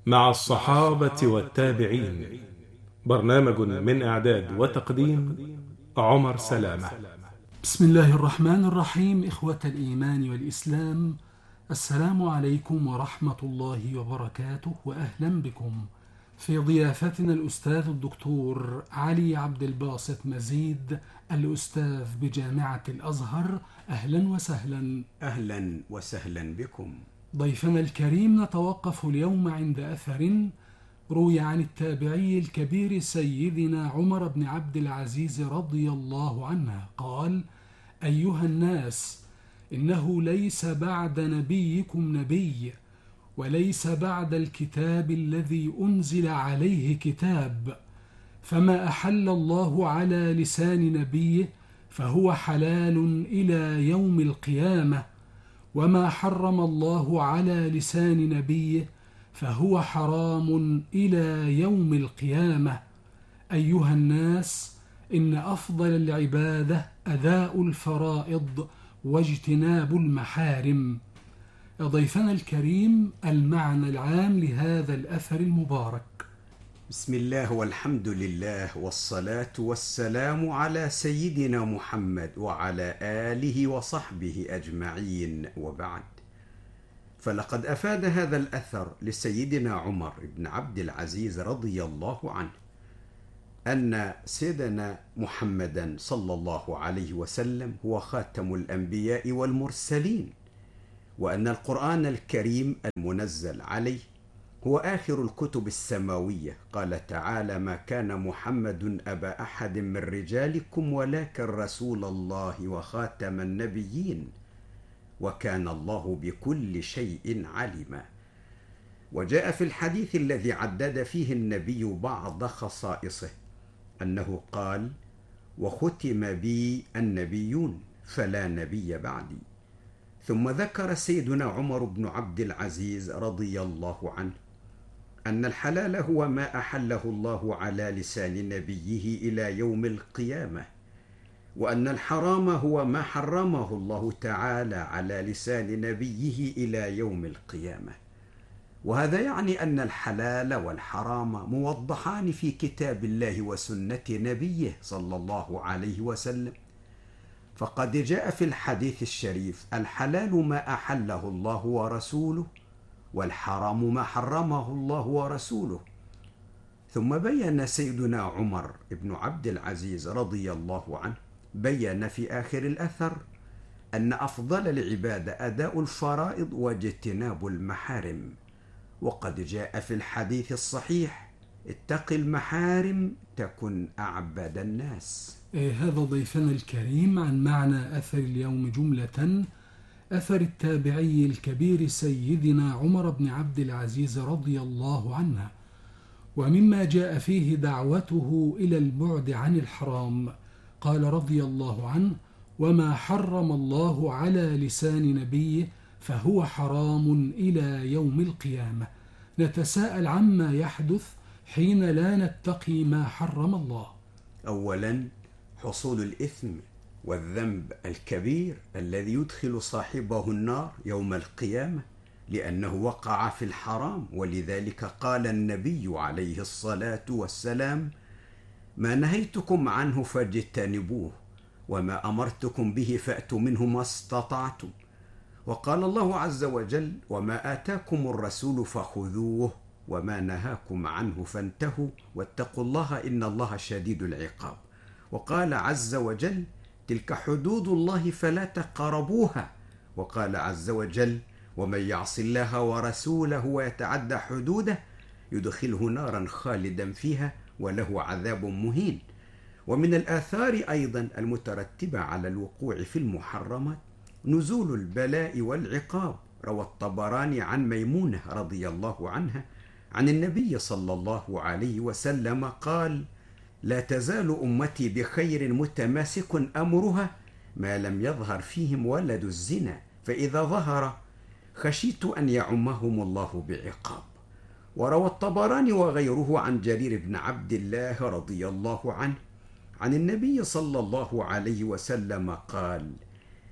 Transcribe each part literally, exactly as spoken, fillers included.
مع الصحابة والتابعين. برنامج من إعداد وتقديم عمر سلامة. بسم الله الرحمن الرحيم. إخوة الإيمان والإسلام، السلام عليكم ورحمة الله وبركاته، وأهلا بكم في ضيافتنا الأستاذ الدكتور علي عبد الباسط مزيد، الأستاذ بجامعة الأزهر. أهلا وسهلا. أهلا وسهلا بكم. ضيفنا الكريم، نتوقف اليوم عند أثر روي عن التابعي الكبير سيدنا عمر بن عبد العزيز رضي الله عنه قال: أيها الناس، إنه ليس بعد نبيكم نبي، وليس بعد الكتاب الذي أنزل عليه كتاب، فما أحل الله على لسان نبيه فهو حلال إلى يوم القيامة، وما حرم الله على لسان نبيه فهو حرام إلى يوم القيامة. أيها الناس، إن أفضل العبادة أداء الفرائض واجتناب المحارم. ضيفنا الكريم، المعنى العام لهذا الأثر المبارك. بسم الله والحمد لله والصلاة والسلام على سيدنا محمد وعلى آله وصحبه أجمعين، وبعد. فلقد أفاد هذا الأثر لسيدنا عمر بن عبد العزيز رضي الله عنه أن سيدنا محمدا صلى الله عليه وسلم هو خاتم الأنبياء والمرسلين، وأن القرآن الكريم المنزل عليه هو آخر الكتب السماوية. قال تعالى: ما كان محمد أبا أحد من رجالكم ولكن رسول الله وخاتم النبيين وكان الله بكل شيء عليما. وجاء في الحديث الذي عدد فيه النبي بعض خصائصه أنه قال: وختم بي النبيون فلا نبي بعدي. ثم ذكر سيدنا عمر بن عبد العزيز رضي الله عنه أن الحلال هو ما أحله الله على لسان نبيه إلى يوم القيامة، وأن الحرام هو ما حرمه الله تعالى على لسان نبيه إلى يوم القيامة. وهذا يعني أن الحلال والحرام موضحان في كتاب الله وسنة نبيه صلى الله عليه وسلم. فقد جاء في الحديث الشريف: الحلال ما أحله الله ورسوله، والحرام ما حرمه الله ورسوله. ثم بين سيدنا عمر بن عبد العزيز رضي الله عنه بين في آخر الأثر أن أفضل العبادة أداء الفرائض واجتناب المحارم. وقد جاء في الحديث الصحيح: اتق المحارم تكن أعبد الناس. هذا ضيفنا الكريم عن معنى أثر اليوم جملة. أثر التابعي الكبير سيدنا عمر بن عبد العزيز رضي الله عنه، ومما جاء فيه دعوته إلى البعد عن الحرام. قال رضي الله عنه: وما حرم الله على لسان نبيه فهو حرام إلى يوم القيامة. نتساءل عما يحدث حين لا نتقي ما حرم الله. أولا، حصول الإثم والذنب الكبير الذي يدخل صاحبه النار يوم القيامة لأنه وقع في الحرام. ولذلك قال النبي عليه الصلاة والسلام: ما نهيتكم عنه فاجتنبوه، وما أمرتكم به فأتوا منه ما استطعتم. وقال الله عز وجل: وما آتاكم الرسول فخذوه وما نهاكم عنه فانتهوا واتقوا الله إن الله شديد العقاب. وقال عز وجل: تلك حدود الله فلا تقربوها. وقال عز وجل: ومن يعص الله ورسوله ويتعدى حدوده يدخله نارا خالدا فيها وله عذاب مهين. ومن الآثار أيضا المترتبة على الوقوع في المحرمات نزول البلاء والعقاب. روى الطبراني عن ميمونة رضي الله عنها عن النبي صلى الله عليه وسلم قال: لا تزال أمتي بخير متماسك أمرها ما لم يظهر فيهم ولد الزنا، فإذا ظهر خشيت أن يعمهم الله بعقاب. وروى الطبراني وغيره عن جرير بن عبد الله رضي الله عنه عن النبي صلى الله عليه وسلم قال: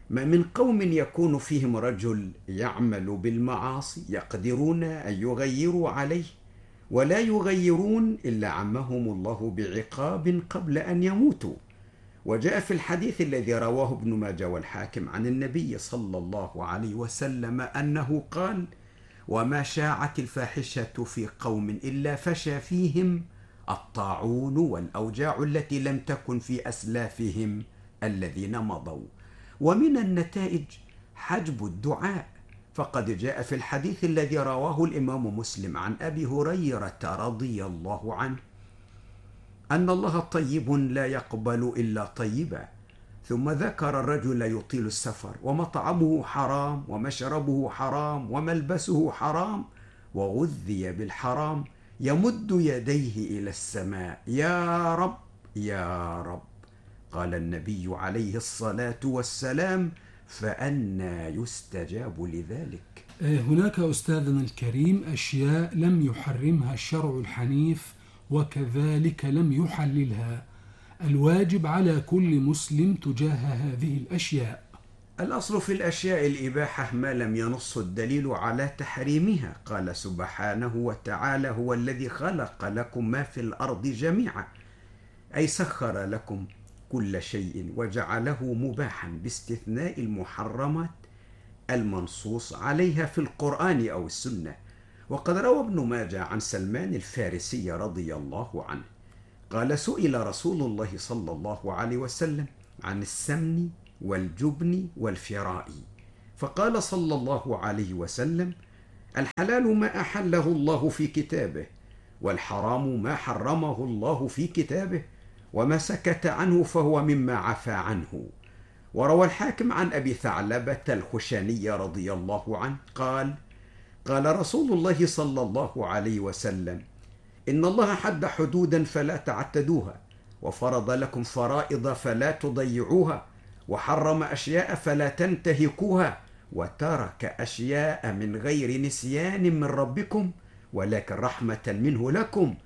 ما من قوم يكون فيهم رجل يعمل بالمعاصي يقدرون أن يغيروا عليه ولا يغيرون إلا عمهم الله بعقاب قبل أن يموتوا. وجاء في الحديث الذي رواه ابن ماجه والحاكم عن النبي صلى الله عليه وسلم أنه قال: وما شاعت الفاحشة في قوم إلا فشى فيهم الطاعون والأوجاع التي لم تكن في أسلافهم الذين مضوا. ومن النتائج حجب الدعاء، فقد جاء في الحديث الذي رواه الإمام مسلم عن أبي هريرة رضي الله عنه أن الله طيب لا يقبل إلا طيبا، ثم ذكر الرجل يطيل السفر ومطعمه حرام ومشربه حرام وملبسه حرام وغذي بالحرام يمد يديه إلى السماء: يا رب يا رب. قال النبي عليه الصلاة والسلام: فأنى يستجاب لذلك؟ هناك أستاذنا الكريم أشياء لم يحرمها الشرع الحنيف وكذلك لم يحللها، الواجب على كل مسلم تجاه هذه الأشياء. الأصل في الأشياء الإباحة ما لم ينص الدليل على تحريمها. قال سبحانه وتعالى: هو الذي خلق لكم ما في الأرض جميعا، أي سخر لكم كل شيء وجعله مباحا باستثناء المحرمات المنصوص عليها في القرآن أو السنة. وقد روى ابن ماجه عن سلمان الفارسي رضي الله عنه قال: سئل رسول الله صلى الله عليه وسلم عن السمن والجبن والفراء، فقال صلى الله عليه وسلم: الحلال ما أحله الله في كتابه، والحرام ما حرمه الله في كتابه، وما سكت عنه فهو مما عفى عنه. وروى الحاكم عن أبي ثعلبة الخشني رضي الله عنه قال: قال رسول الله صلى الله عليه وسلم: إن الله حد حدودا فلا تعتدوها، وفرض لكم فرائض فلا تضيعوها، وحرم أشياء فلا تنتهكوها، وترك أشياء من غير نسيان من ربكم ولكن رحمة منه لكم،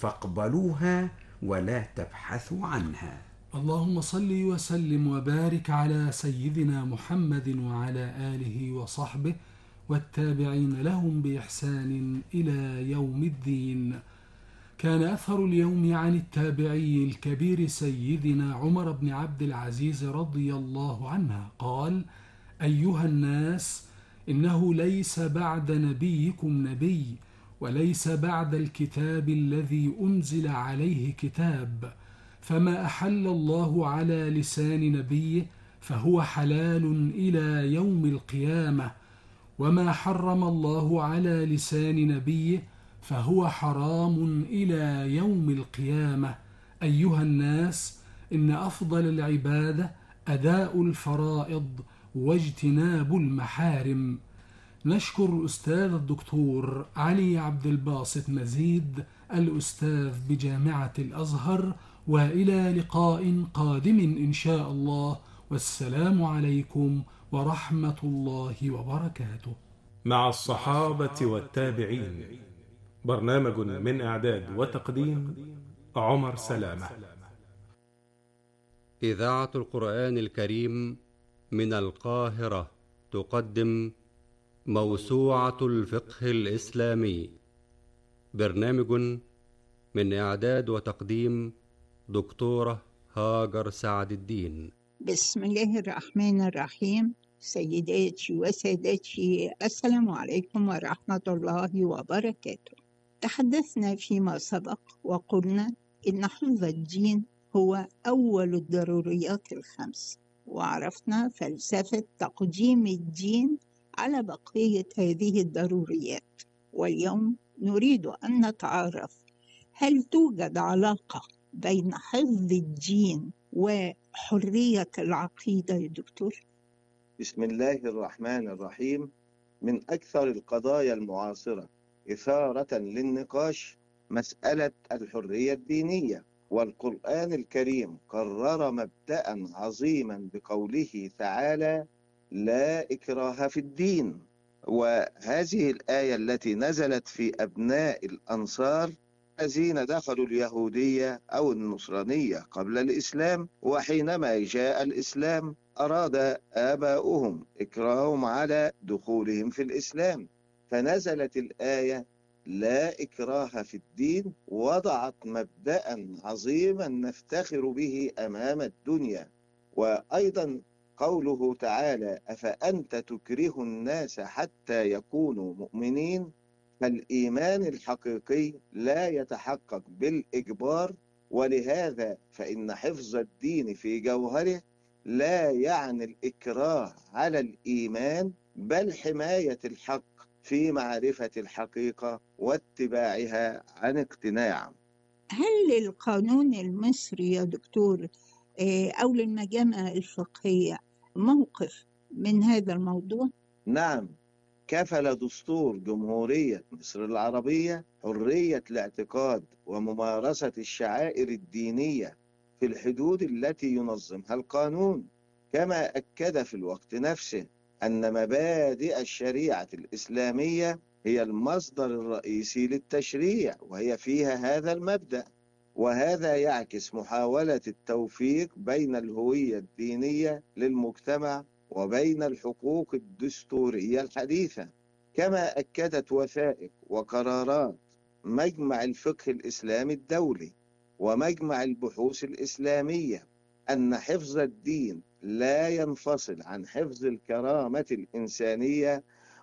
فاقبلوها ولا تبحثوا عنها. اللهم صل وسلم وبارك على سيدنا محمد وعلى آله وصحبه والتابعين لهم بإحسان إلى يوم الدين. كان أثر اليوم عن التابعي الكبير سيدنا عمر بن عبد العزيز رضي الله عنه قال: أيها الناس، إنه ليس بعد نبيكم نبي، وليس بعد الكتاب الذي أنزل عليه كتاب، فما أحل الله على لسان نبيه فهو حلال إلى يوم القيامة، وما حرم الله على لسان نبيه فهو حرام إلى يوم القيامة. أيها الناس، إن أفضل العبادة أداء الفرائض واجتناب المحارم. نشكر الأستاذ الدكتور علي عبد الباسط مزيد الأستاذ بجامعة الأزهر، وإلى لقاء قادم إن شاء الله، والسلام عليكم ورحمة الله وبركاته. مع الصحابة والتابعين، برنامج من إعداد وتقديم عمر سلامة. إذاعة القرآن الكريم من القاهرة تقدم موسوعة الفقه الإسلامي، برنامج من إعداد وتقديم دكتورة هاجر سعد الدين. بسم الله الرحمن الرحيم. سيداتي وسادتي، السلام عليكم ورحمة الله وبركاته. تحدثنا فيما سبق وقلنا إن حفظ الدين هو أول الضروريات الخمس، وعرفنا فلسفة تقديم الدين على بقية هذه الضروريات. واليوم نريد أن نتعرف، هل توجد علاقة بين حفظ الدين وحرية العقيدة يا دكتور؟ بسم الله الرحمن الرحيم. من أكثر القضايا المعاصرة إثارة للنقاش مسألة الحرية الدينية، والقرآن الكريم قرر مبدأ عظيما بقوله تعالى: لا إكراه في الدين. وهذه الآية التي نزلت في أبناء الأنصار الذين دخلوا اليهودية أو النصرانية قبل الإسلام، وحينما جاء الإسلام أراد آباؤهم إكراههم على دخولهم في الإسلام، فنزلت الآية لا إكراه في الدين، وضعت مبدأ عظيما نفتخر به أمام الدنيا. وأيضا قوله تعالى أفأنت تكره الناس حتى يكونوا مؤمنين، فالإيمان الحقيقي لا يتحقق بالإجبار، ولهذا فإن حفظ الدين في جوهره لا يعني الإكراه على الإيمان، بل حماية الحق في معرفة الحقيقة واتباعها عن اقتناع. هل للقانون المصري يا دكتور أو للمجامع الفقهية موقف من هذا الموضوع؟ نعم، كفل دستور جمهورية مصر العربية حرية الاعتقاد وممارسة الشعائر الدينية في الحدود التي ينظمها القانون، كما أكد في الوقت نفسه أن مبادئ الشريعة الإسلامية هي المصدر الرئيسي للتشريع، وهي فيها هذا المبدأ. وهذا يعكس محاولة التوفيق بين الهوية الدينية للمجتمع وبين الحقوق الدستورية الحديثة. كما أكدت وثائق وقرارات مجمع الفقه الإسلامي الدولي ومجمع البحوث الإسلامية أن حفظ الدين لا ينفصل عن حفظ الكرامة الإنسانية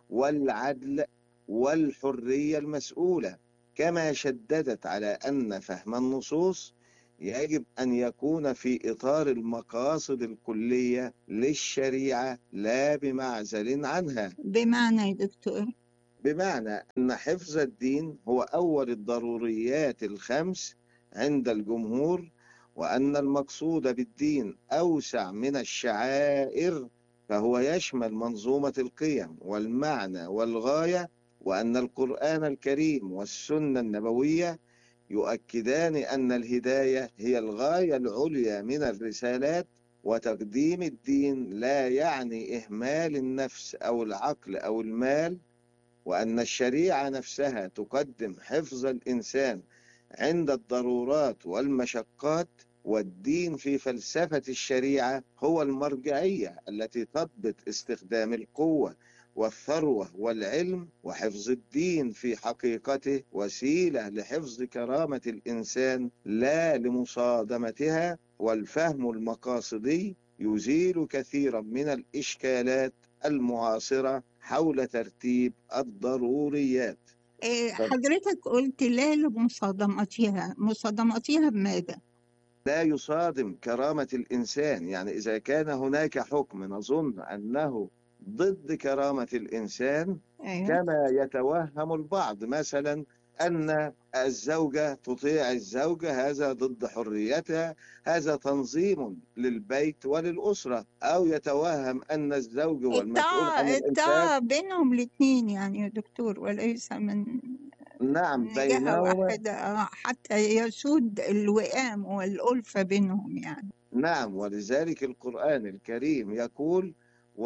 والعدل والحرية المسؤولة. كما شددت على أن فهم النصوص يجب أن يكون في إطار المقاصد الكلية للشريعة لا بمعزل عنها. بمعنى يا دكتور؟ بمعنى أن حفظ الدين هو أول الضروريات الخمس عند الجمهور، وأن المقصود بالدين أوسع من الشعائر، فهو يشمل منظومة القيم والمعنى والغاية، وأن القرآن الكريم والسنة النبوية يؤكدان أن الهداية هي الغاية العليا من الرسالات، وتقديم الدين لا يعني إهمال النفس أو العقل أو المال، وأن الشريعة نفسها تقدم حفظ الإنسان عند الضرورات والمشقات. والدين في فلسفة الشريعة هو المرجعية التي تضبط استخدام القوة والثروة والعلم، وحفظ الدين في حقيقته وسيلة لحفظ كرامة الإنسان لا لمصادمتها. والفهم المقاصدي يزيل كثيرا من الإشكالات المعاصرة حول ترتيب الضروريات. حضرتك قلت لا لمصادمتها، مصادمتها بماذا؟ لا يصادم كرامة الإنسان، يعني إذا كان هناك حكم نظن أنه ضد كرامة الإنسان، أيوة. كما يتوهم البعض مثلا أن الزوجة تطيع الزوج، هذا ضد حريتها، هذا تنظيم للبيت وللأسرة. أو يتوهم أن الزوج هو المسؤول عن الإنفاق. الطاعة بينهم الاثنين يعني يا دكتور، وليس من نعم جهة بينهما واحدة حتى يسود الوئام والألفة بينهم يعني. نعم، ولذلك القرآن الكريم يقول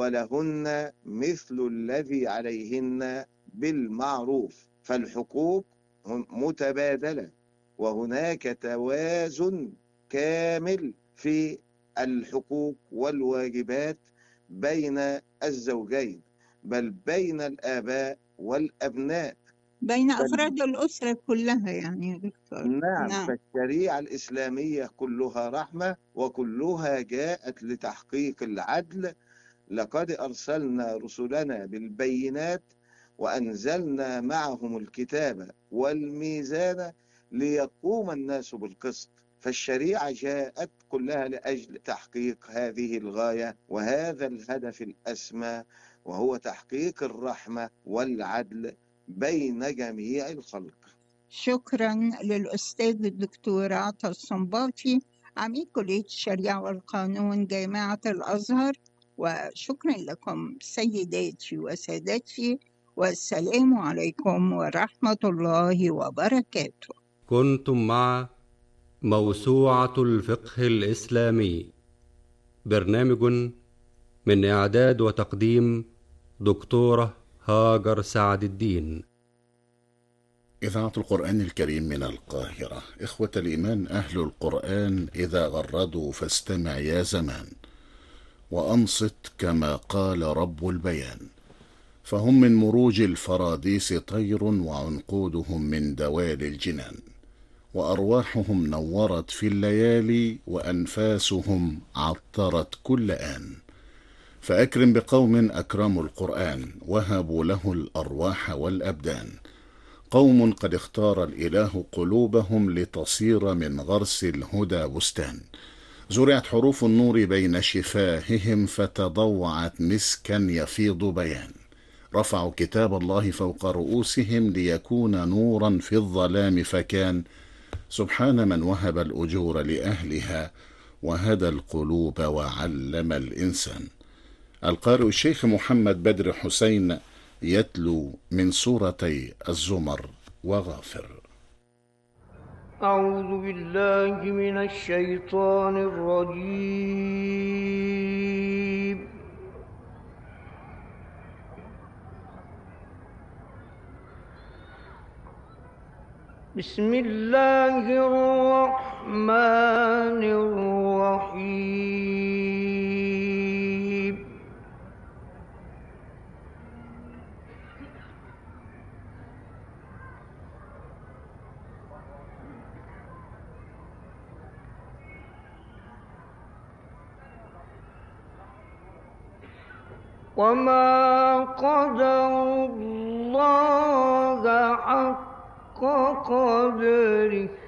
ولهن مثل الذي عليهن بالمعروف، فالحقوق متبادلة، وهناك توازن كامل في الحقوق والواجبات بين الزوجين، بل بين الآباء والأبناء، بين بل أفراد الأسرة كلها يعني يا دكتور. نعم. نعم. فالشريعة الإسلامية كلها رحمة، وكلها جاءت لتحقيق العدل. لقد أرسلنا رسلنا بالبينات وأنزلنا معهم الكتاب والميزان ليقوم الناس بالقسط. فالشريعة جاءت كلها لأجل تحقيق هذه الغاية وهذا الهدف الأسمى، وهو تحقيق الرحمة والعدل بين جميع الخلق. شكرا للأستاذ الدكتور عطا الصنباطي، عميد كلية الشريعة والقانون جامعة الأزهر. وشكرا لكم سيداتي وسادتي، والسلام عليكم ورحمة الله وبركاته. كنتم مع موسوعة الفقه الإسلامي، برنامج من إعداد وتقديم دكتورة هاجر سعد الدين. إذاعة القرآن الكريم من القاهرة. إخوة الإيمان، أهل القرآن إذا غردوا فاستمع يا زمان. وأنصت كما قال رب البيان. فهم من مروج الفراديس طير، وعنقودهم من دوال الجنان، وأرواحهم نورت في الليالي، وأنفاسهم عطرت كل آن. فأكرم بقوم أكرموا القرآن، وهبوا له الأرواح والأبدان. قوم قد اختار الإله قلوبهم، لتصير من غرس الهدى بستان. زرعت حروف النور بين شفاههم، فتضوعت مسكا يفيض بيان. رفعوا كتاب الله فوق رؤوسهم، ليكون نورا في الظلام فكان. سبحان من وهب الأجور لأهلها، وهدى القلوب وعلم الإنسان. القارئ الشيخ محمد بدر حسين يتلو من سورتي الزمر وغافر. أعوذ بالله من الشيطان الرجيم. بسم الله الرحمن الرحيم. وما قدروا الله حق قدره